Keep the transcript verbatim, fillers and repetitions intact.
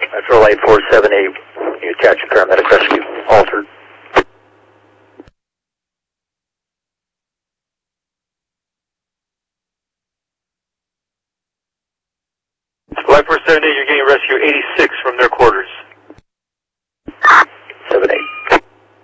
Metro Light four seven eight, you attach a paramedic rescue, altered. Light four seven eight, you're getting rescue eighty-six from their quarters.